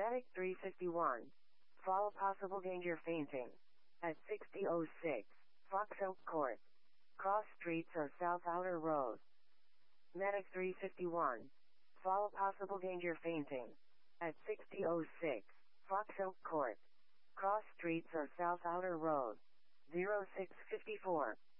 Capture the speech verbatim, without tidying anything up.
Medic three fifty-one. Fall possible danger fainting. At sixty oh six, Fox Oak Court. Cross streets or South Outer Road. Medic three fifty-one. Fall possible danger fainting. At sixty oh six, Fox Oak Court. Cross streets or South Outer Road. zero six five four.